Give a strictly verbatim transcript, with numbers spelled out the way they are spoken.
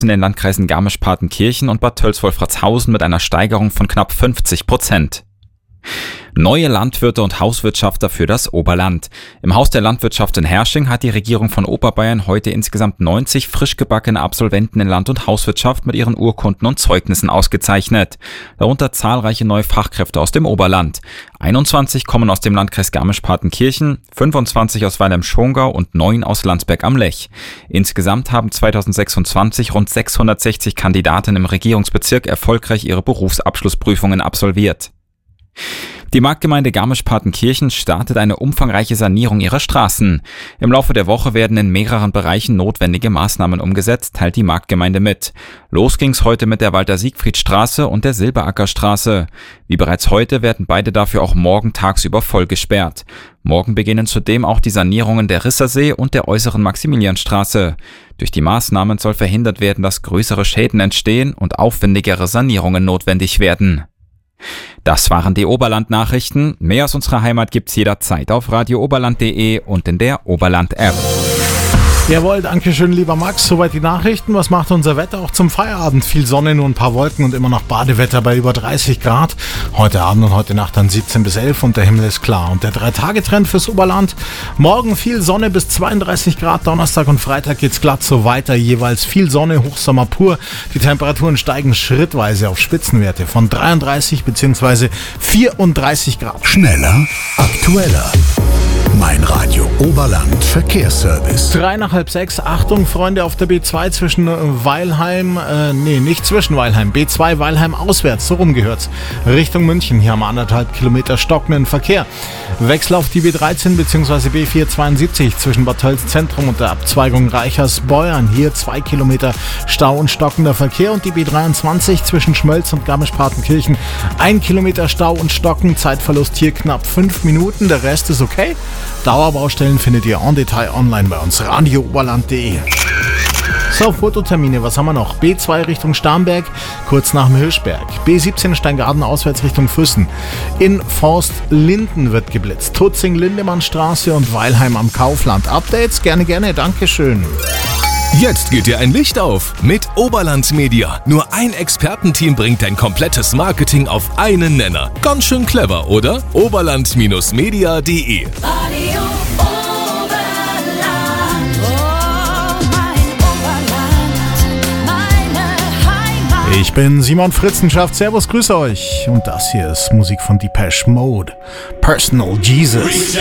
in den Landkreisen Garmisch-Partenkirchen und Bad Tölz-Wolfratshausen mit einer Steigerung von knapp fünfzig Prozent. Neue Landwirte und Hauswirtschafter für das Oberland. Im Haus der Landwirtschaft in Hersching hat die Regierung von Oberbayern heute insgesamt neunzig frisch gebackene Absolventen in Land- und Hauswirtschaft mit ihren Urkunden und Zeugnissen ausgezeichnet. Darunter zahlreiche neue Fachkräfte aus dem Oberland. einundzwanzig kommen aus dem Landkreis Garmisch-Partenkirchen, fünfundzwanzig aus Weilheim-Schongau und neun aus Landsberg am Lech. Insgesamt haben zweitausendsechsundzwanzig rund sechshundertsechzig Kandidatinnen im Regierungsbezirk erfolgreich ihre Berufsabschlussprüfungen absolviert. Die Marktgemeinde Garmisch-Partenkirchen startet eine umfangreiche Sanierung ihrer Straßen. Im Laufe der Woche werden in mehreren Bereichen notwendige Maßnahmen umgesetzt, teilt die Marktgemeinde mit. Los ging's heute mit der Walter-Siegfried-Straße und der Silberacker-Straße. Wie bereits heute werden beide dafür auch morgen tagsüber voll gesperrt. Morgen beginnen zudem auch die Sanierungen der Rissersee und der äußeren Maximilianstraße. Durch die Maßnahmen soll verhindert werden, dass größere Schäden entstehen und aufwendigere Sanierungen notwendig werden. Das waren die Oberland-Nachrichten. Mehr aus unserer Heimat gibt's jederzeit auf radio oberland punkt de und in der Oberland-App. Jawohl, danke schön, lieber Max. Soweit die Nachrichten. Was macht unser Wetter auch zum Feierabend? Viel Sonne, nur ein paar Wolken und immer noch Badewetter bei über dreißig Grad. Heute Abend und heute Nacht dann siebzehn bis elf und der Himmel ist klar. Und der Drei-Tage-Trend fürs Oberland. Morgen viel Sonne bis zweiunddreißig Grad. Donnerstag und Freitag geht's glatt so weiter. Jeweils viel Sonne, Hochsommer pur. Die Temperaturen steigen schrittweise auf Spitzenwerte von dreiunddreißig bzw. vierunddreißig Grad. Schneller, aktueller. Mein Radio Oberland Verkehrsservice. Drei nach halb sechs. Achtung, Freunde, auf der B zwei zwischen Weilheim, äh, nee, nicht zwischen Weilheim, B zwei Weilheim auswärts, so rum gehört's, Richtung München. Hier haben wir anderthalb Kilometer stockenden Verkehr. Wechsel auf die B dreizehn bzw. B vierhundertzweiundsiebzig zwischen Bad Tölz Zentrum und der Abzweigung Reichersbeuern. Hier zwei Kilometer Stau und stockender Verkehr. Und die B dreiundzwanzig zwischen Schmölz und Garmisch-Partenkirchen. Ein Kilometer Stau und Stocken, Zeitverlust hier knapp fünf Minuten, der Rest ist okay. Dauerbaustellen findet ihr en Detail online bei uns, radio oberland punkt de. So, Fototermine, was haben wir noch? B zwei Richtung Starnberg, kurz nach dem Hirschberg. B siebzehn Steingaden auswärts Richtung Füssen. In Forst-Linden wird geblitzt. Tutzing-Lindemann-Straße und Weilheim am Kaufland. Updates? Gerne, gerne, Dankeschön. Jetzt geht dir ein Licht auf mit Oberland Media. Nur ein Expertenteam bringt dein komplettes Marketing auf einen Nenner. Ganz schön clever, oder? oberland Media punkt de. Radio Oberland, oh mein Oberland, meine Heimat. Ich bin Simon Fritzenschaft, servus, grüße euch. Und das hier ist Musik von Depeche Mode. Personal Jesus.